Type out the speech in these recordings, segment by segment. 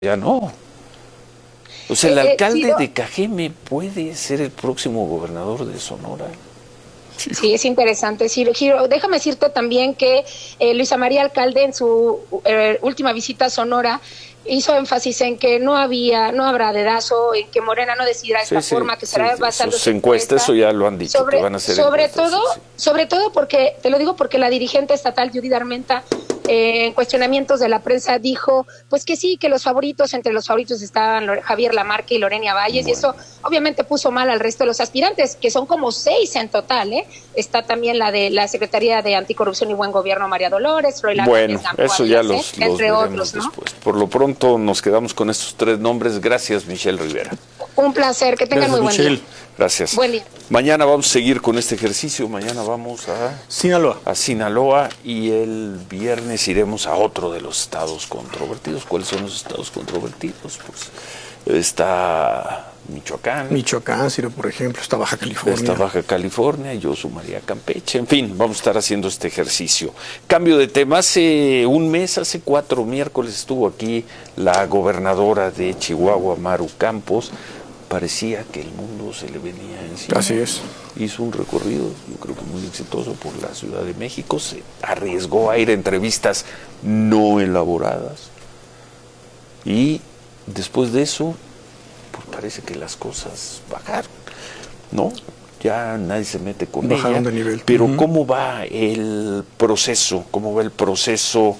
ya no. O sea, el alcalde Sí, de Cajeme puede ser el próximo gobernador de Sonora. sí, es interesante. Ciro, Giro, déjame decirte también que Luisa María Alcalde en su última visita a Sonora hizo énfasis en que no habrá dedazo, en que Morena no decidirá de Sí, esta sí, forma, que sí, será sí, sus basándose en encuestas, eso encuestas. ya lo han dicho, que van a ser encuestas, sí, sí. Sobre todo porque, te lo digo porque la dirigente estatal Judith Armenta, en cuestionamientos de la prensa, dijo pues que sí, que entre los favoritos estaban Javier Lamarque y Lorena Valles, y Bueno, eso obviamente puso mal al resto de los aspirantes, que son como 6 en total, ¿eh? Está también la de la Secretaría de Anticorrupción y Buen Gobierno, María Dolores, Froilán bueno, Gómez eso Gamboa ya Villasek, los entre veremos otros, ¿no? después. Por lo pronto nos quedamos con estos tres nombres. Gracias, Michelle Rivera. Un placer, que tengan Gracias, muy buen Michelle. día. Gracias. Buen día. Mañana vamos a seguir con este ejercicio. Mañana vamos Sinaloa. Sinaloa y el viernes iremos a otro de los estados controvertidos. ¿Cuáles son los estados controvertidos? Pues está Michoacán, Ciro, por ejemplo, está Baja California. Está Baja California, yo sumaría Campeche. En fin, vamos a estar haciendo este ejercicio. Cambio de tema. Hace un mes, hace 4 miércoles, estuvo aquí la gobernadora de Chihuahua, Maru Campos. Parecía que el mundo se le venía encima. Así es. Hizo un recorrido, yo creo que muy exitoso, por la Ciudad de México. Se arriesgó a ir a entrevistas no elaboradas. Y después de eso, pues parece que las cosas bajaron, ¿no? Ya nadie se mete con Bajaron ella. de nivel. Pero ¿cómo va el proceso? ¿Cómo va el proceso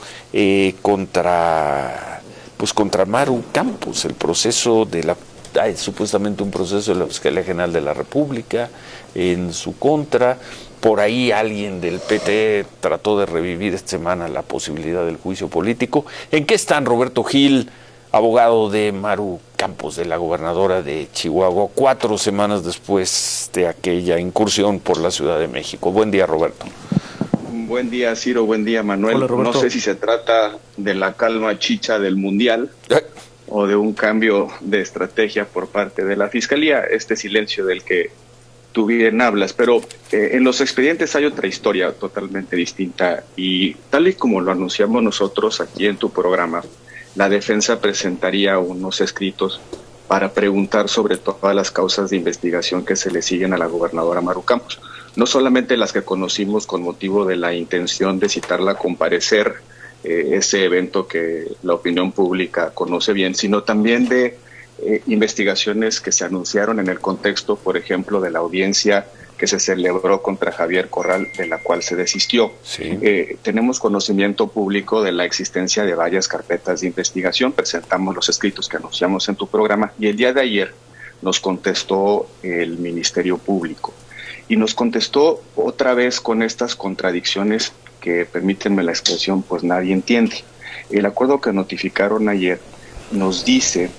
contra Maru Campos? El proceso de hay supuestamente un proceso de la Fiscalía General de la República en su contra. Por ahí alguien del PT trató de revivir esta semana la posibilidad del juicio político. ¿En qué están, Roberto Gil, abogado de Maru Campos, de la gobernadora de Chihuahua, 4 semanas después de aquella incursión por la Ciudad de México? Buen día, Roberto. Buen día, Ciro. Buen día, Manuel. Hola, Roberto. No sé si se trata de la calma chicha del Mundial o de un cambio de estrategia por parte de la Fiscalía, este silencio del que tú bien hablas, pero en los expedientes hay otra historia totalmente distinta, y tal y como lo anunciamos nosotros aquí en tu programa, la defensa presentaría unos escritos para preguntar sobre todas las causas de investigación que se le siguen a la gobernadora Maru Campos, no solamente las que conocimos con motivo de la intención de citarla a comparecer, ese evento que la opinión pública conoce bien, sino también de investigaciones que se anunciaron en el contexto, por ejemplo, de la audiencia que se celebró contra Javier Corral, de la cual se desistió. Sí. Tenemos conocimiento público de la existencia de varias carpetas de investigación, presentamos los escritos que anunciamos en tu programa, y el día de ayer nos contestó el Ministerio Público, y nos contestó otra vez con estas contradicciones que, permítanme la expresión, pues nadie entiende. El acuerdo que notificaron ayer nos dice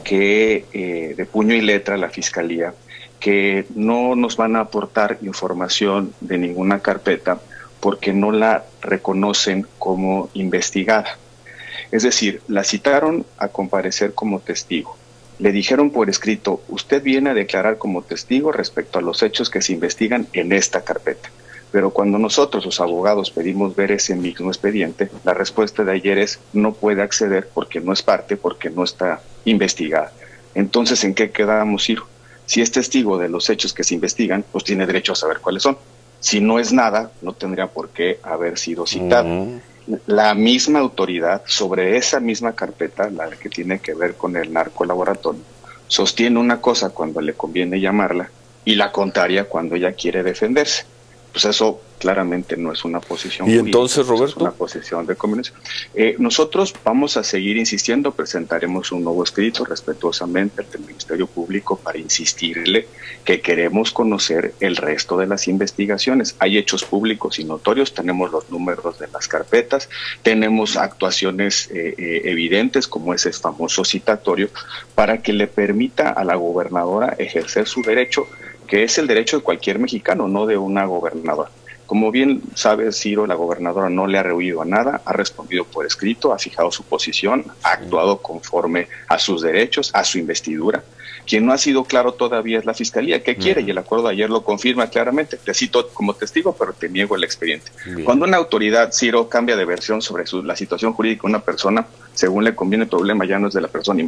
que de puño y letra la Fiscalía, que no nos van a aportar información de ninguna carpeta porque no la reconocen como investigada. Es decir, la citaron a comparecer como testigo. Le dijeron por escrito, usted viene a declarar como testigo respecto a los hechos que se investigan en esta carpeta. Pero cuando nosotros, los abogados, pedimos ver ese mismo expediente, la respuesta de ayer es no puede acceder porque no es parte, porque no está investigada. Entonces, ¿en qué quedamos, Ciro? Si es testigo de los hechos que se investigan, pues tiene derecho a saber cuáles son. Si no es nada, no tendría por qué haber sido citado. La misma autoridad sobre esa misma carpeta, la que tiene que ver con el narcolaboratorio, sostiene una cosa cuando le conviene llamarla y la contraria cuando ella quiere defenderse. Pues eso claramente no es una posición jurídica. ¿Y jurídica, entonces, Roberto? Es una posición de conveniencia. Nosotros vamos a seguir insistiendo, presentaremos un nuevo escrito respetuosamente ante el Ministerio Público para insistirle que queremos conocer el resto de las investigaciones. Hay hechos públicos y notorios, tenemos los números de las carpetas, tenemos actuaciones evidentes como ese famoso citatorio, para que le permita a la gobernadora ejercer su derecho, que es el derecho de cualquier mexicano, no de una gobernadora, Como bien sabe Ciro, la gobernadora no le ha rehuido a nada, ha respondido por escrito, ha fijado su posición, ha actuado conforme a sus derechos, a su investidura. Quien no ha sido claro todavía es la Fiscalía, que quiere, y el acuerdo de ayer lo confirma claramente. Te cito como testigo, pero te niego el expediente. Bien. Cuando una autoridad, Ciro, cambia de versión sobre la situación jurídica de una persona, según le conviene, el problema ya no es de la persona